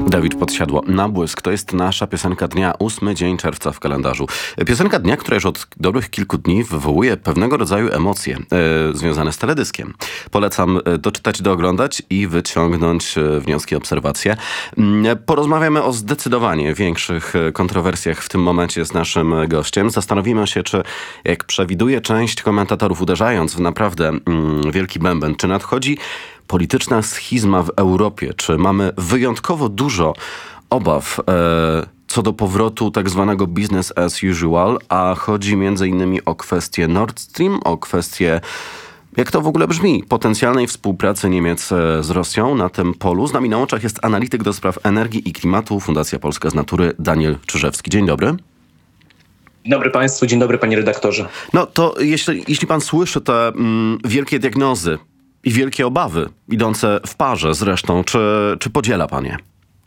Dawid Podsiadło, Nabłysk. To jest nasza piosenka dnia, 8 dzień czerwca w kalendarzu. Piosenka dnia, która już od dobrych kilku dni wywołuje pewnego rodzaju emocje związane z teledyskiem. Polecam doczytać, dooglądać i wyciągnąć wnioski, obserwacje. Porozmawiamy o zdecydowanie większych kontrowersjach w tym momencie z naszym gościem. Zastanowimy się, czy jak przewiduje część komentatorów, uderzając w naprawdę wielki bęben, czy nadchodzi polityczna schizma w Europie, czy mamy wyjątkowo dużo obaw co do powrotu tak zwanego business as usual, a chodzi między innymi o kwestię Nord Stream, o kwestię, jak to w ogóle brzmi, potencjalnej współpracy Niemiec z Rosją na tym polu. Z nami na łączach jest analityk do spraw energii i klimatu, Fundacja Polska z Natury, Daniel Czyżewski. Dzień dobry. Dzień dobry Państwu, dzień dobry Panie redaktorze. No to jeśli Pan słyszy te wielkie diagnozy i wielkie obawy idące w parze zresztą, czy podziela Pan je?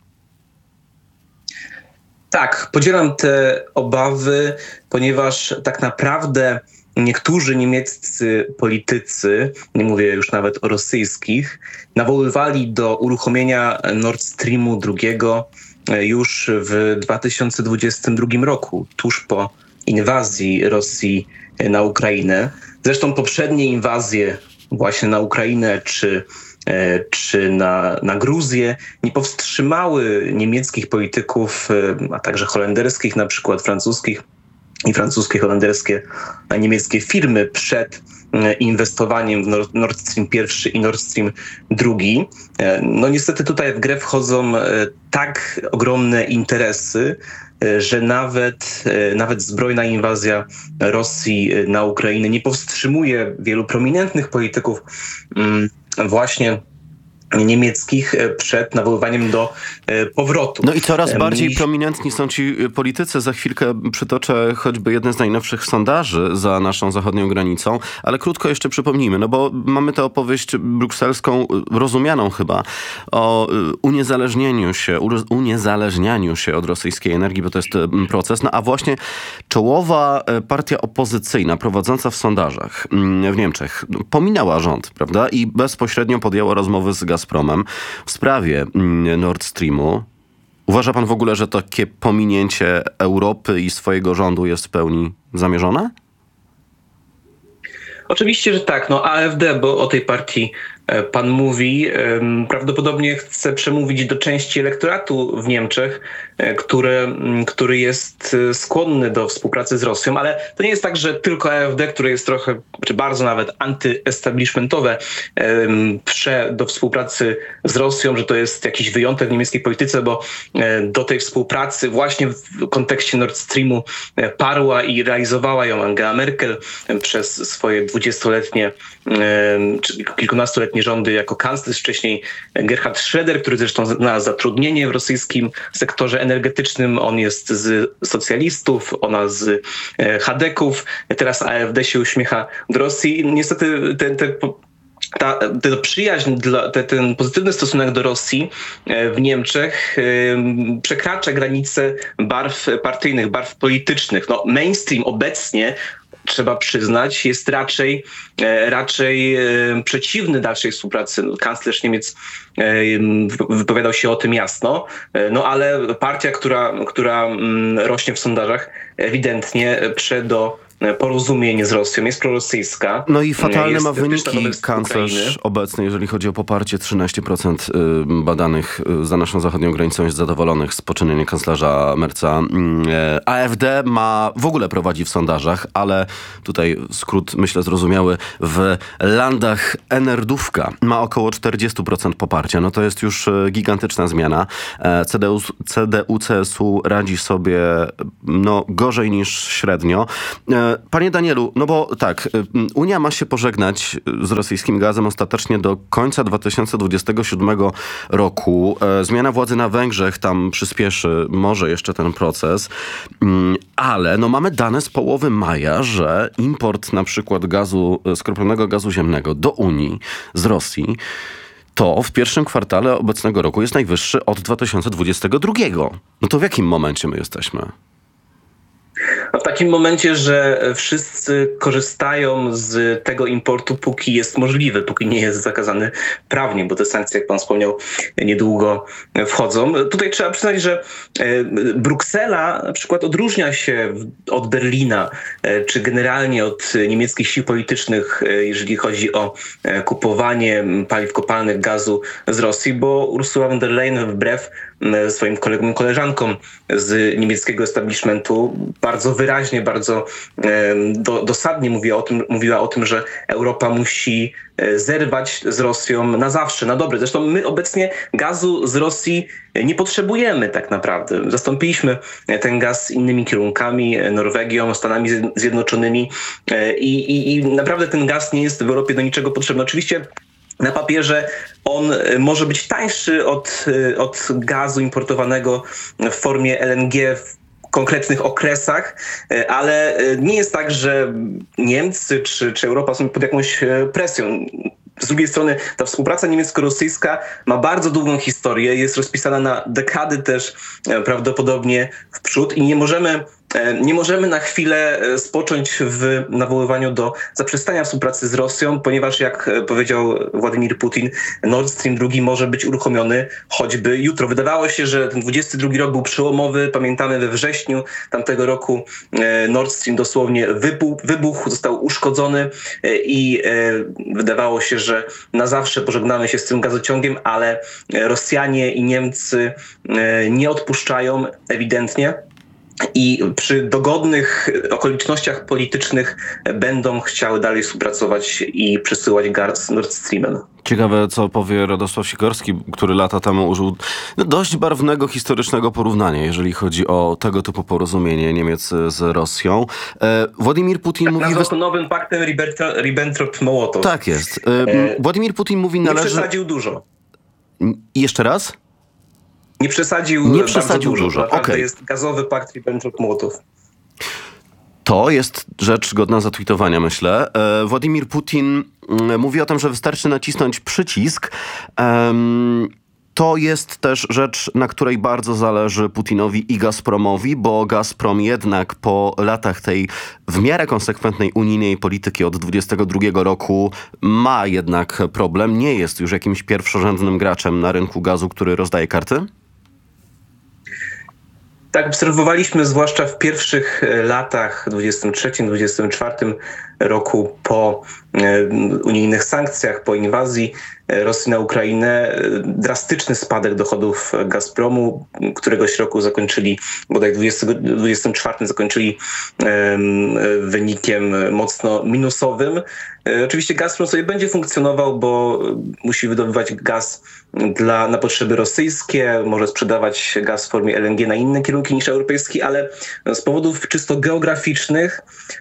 Tak, podzielam te obawy, ponieważ tak naprawdę niektórzy niemieccy politycy, nie mówię już nawet o rosyjskich, nawoływali do uruchomienia Nord Streamu II już w 2022 roku, tuż po inwazji Rosji na Ukrainę. Zresztą poprzednie inwazje właśnie na Ukrainę czy na Gruzję nie powstrzymały niemieckich polityków, a także holenderskich, na przykład francuskich i francuskie, holenderskie, niemieckie firmy przed inwestowaniem w Nord Stream I i Nord Stream II. No niestety tutaj w grę wchodzą tak ogromne interesy, że nawet zbrojna inwazja Rosji na Ukrainę nie powstrzymuje wielu prominentnych polityków właśnie niemieckich przed nawoływaniem do powrotu. No i coraz bardziej prominentni są ci politycy. Za chwilkę przytoczę choćby jeden z najnowszych sondaży za naszą zachodnią granicą, ale krótko jeszcze przypomnijmy, no bo mamy tę opowieść brukselską, rozumianą chyba, o uniezależnianiu się od rosyjskiej energii, bo to jest proces. No a właśnie czołowa partia opozycyjna prowadząca w sondażach w Niemczech pominęła rząd, prawda? I bezpośrednio podjęła rozmowy z Gazpromem w sprawie Nord Streamu. Uważa pan w ogóle, że takie pominięcie Europy i swojego rządu jest w pełni zamierzone? Oczywiście, że tak. No AfD, bo o tej partii pan mówi, prawdopodobnie chce przemówić do części elektoratu w Niemczech, który jest skłonny do współpracy z Rosją, ale to nie jest tak, że tylko AfD, które jest trochę, czy bardzo nawet antyestablishmentowe, prze do współpracy z Rosją, że to jest jakiś wyjątek w niemieckiej polityce, bo do tej współpracy właśnie w kontekście Nord Streamu parła i realizowała ją Angela Merkel przez swoje 20-letnie czy kilkunastoletnie rządy jako kanclerz, wcześniej Gerhard Schröder, który zresztą znalazł zatrudnienie w rosyjskim sektorze energetycznym. On jest z socjalistów, ona z chadeków. Teraz AfD się uśmiecha do Rosji. Niestety ta przyjaźń, ten pozytywny stosunek do Rosji w Niemczech przekracza granice barw partyjnych, barw politycznych. No, mainstream obecnie, trzeba przyznać, jest raczej przeciwny dalszej współpracy. Kanclerz Niemiec wypowiadał się o tym jasno, no ale partia, która rośnie w sondażach, ewidentnie do porozumienie z Rosją, jest prorosyjska. No i fatalne ma wyniki kanclerz obecny, jeżeli chodzi o poparcie. 13% badanych za naszą zachodnią granicą jest zadowolonych z poczynienia kanclerza Merza. AfD prowadzi w sondażach, ale tutaj skrót, myślę, zrozumiały, w Landach Enerdówka ma około 40% poparcia. No to jest już gigantyczna zmiana. CDU-CSU radzi sobie gorzej niż średnio. Panie Danielu, no bo tak, Unia ma się pożegnać z rosyjskim gazem ostatecznie do końca 2027 roku. Zmiana władzy na Węgrzech tam przyspieszy może jeszcze ten proces, ale mamy dane z połowy maja, że import na przykład skroplonego gazu ziemnego do Unii z Rosji to w pierwszym kwartale obecnego roku jest najwyższy od 2022. No to w jakim momencie my jesteśmy? No w takim momencie, że wszyscy korzystają z tego importu, póki jest możliwy, póki nie jest zakazany prawnie, bo te sankcje, jak pan wspomniał, niedługo wchodzą. Tutaj trzeba przyznać, że Bruksela na przykład odróżnia się od Berlina, czy generalnie od niemieckich sił politycznych, jeżeli chodzi o kupowanie paliw kopalnych, gazu z Rosji, bo Ursula von der Leyen wbrew swoim kolegom i koleżankom z niemieckiego establishmentu bardzo wyraźnie, bardzo dosadnie mówiła o tym, że Europa musi zerwać z Rosją na zawsze, na dobre. Zresztą my obecnie gazu z Rosji nie potrzebujemy tak naprawdę. Zastąpiliśmy ten gaz innymi kierunkami, Norwegią, Stanami Zjednoczonymi i naprawdę ten gaz nie jest w Europie do niczego potrzebny. Oczywiście na papierze on może być tańszy od gazu importowanego w formie LNG w konkretnych okresach, ale nie jest tak, że Niemcy czy Europa są pod jakąś presją. Z drugiej strony ta współpraca niemiecko-rosyjska ma bardzo długą historię, jest rozpisana na dekady też prawdopodobnie w przód i nie możemy na chwilę spocząć w nawoływaniu do zaprzestania współpracy z Rosją, ponieważ jak powiedział Władimir Putin, Nord Stream 2 może być uruchomiony choćby jutro. Wydawało się, że ten 22 rok był przełomowy. Pamiętamy, we wrześniu tamtego roku Nord Stream dosłownie wybuchł, został uszkodzony i wydawało się, że na zawsze pożegnamy się z tym gazociągiem, ale Rosjanie i Niemcy nie odpuszczają ewidentnie. I przy dogodnych okolicznościach politycznych będą chciały dalej współpracować i przesyłać gaz Nord Streamem. Ciekawe, co powie Radosław Sikorski, który lata temu użył dość barwnego, historycznego porównania, jeżeli chodzi o tego typu porozumienie Niemiec z Rosją. Władimir Putin mówi... Nazwał to nowym paktem Ribbentrop-Mołotow. Tak jest. Władimir Putin mówi, nie przesadził dużo. Jeszcze raz? Nie przesadził dużo. Naprawdę okay. Jest gazowy pakt Ribbentrop-Mołotow. To jest rzecz godna zatweetowania, myślę. Władimir Putin mówi o tym, że wystarczy nacisnąć przycisk. To jest też rzecz, na której bardzo zależy Putinowi i Gazpromowi, bo Gazprom jednak po latach tej w miarę konsekwentnej unijnej polityki od 2022 roku ma jednak problem. Nie jest już jakimś pierwszorzędnym graczem na rynku gazu, który rozdaje karty? Tak, obserwowaliśmy zwłaszcza w pierwszych latach, 23-24 roku po unijnych sankcjach, po inwazji Rosji na Ukrainę, drastyczny spadek dochodów Gazpromu, któregoś roku zakończyli, bodaj w 2024 zakończyli wynikiem mocno minusowym. Oczywiście Gazprom sobie będzie funkcjonował, bo musi wydobywać gaz na potrzeby rosyjskie, może sprzedawać gaz w formie LNG na inne kierunki niż europejski, ale z powodów czysto geograficznych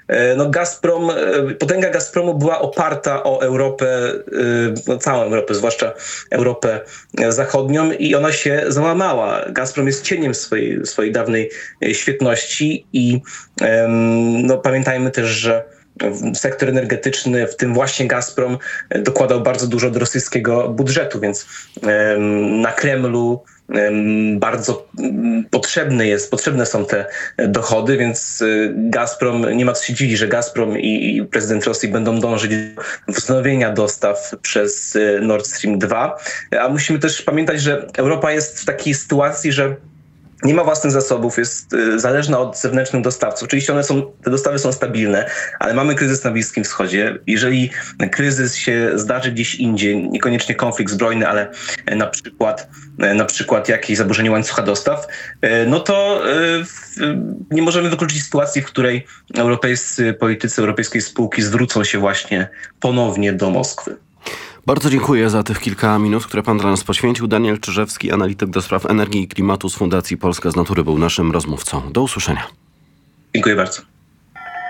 potęga Gazpromu była oparta o Europę, całą Europę, zwłaszcza Europę Zachodnią i ona się załamała. Gazprom jest cieniem swojej dawnej świetności i pamiętajmy też, że sektor energetyczny, w tym właśnie Gazprom, dokładał bardzo dużo do rosyjskiego budżetu, więc na Kremlu bardzo potrzebne są te dochody, więc Gazprom, nie ma co się dziwić, że Gazprom i prezydent Rosji będą dążyć do wznowienia dostaw przez Nord Stream 2. A musimy też pamiętać, że Europa jest w takiej sytuacji, że nie ma własnych zasobów, jest zależna od zewnętrznych dostawców. Oczywiście te dostawy są stabilne, ale mamy kryzys na Bliskim Wschodzie. Jeżeli kryzys się zdarzy gdzieś indziej, niekoniecznie konflikt zbrojny, ale na przykład jakieś zaburzenie łańcucha dostaw, to nie możemy wykluczyć sytuacji, w której europejscy politycy, europejskie spółki zwrócą się właśnie ponownie do Moskwy. Bardzo dziękuję za tych kilka minut, które pan dla nas poświęcił. Daniel Czyżewski, analityk do spraw energii i klimatu z Fundacji Polska z Natury, był naszym rozmówcą. Do usłyszenia. Dziękuję bardzo.